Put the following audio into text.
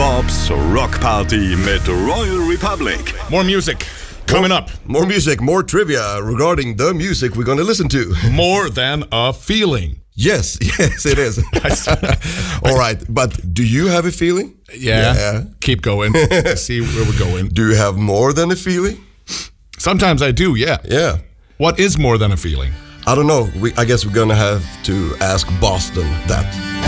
Bobs Rock Party med Royal Republic. More music coming up. More music, more trivia regarding the music we're going to listen to. More than a feeling. Yes, it is. All right, but do you have a feeling? Yeah. Keep going. See where we're going. Do you have more than a feeling? Sometimes I do, yeah. Yeah. What is more than a feeling? I don't know. I guess we're going to have to ask Boston that.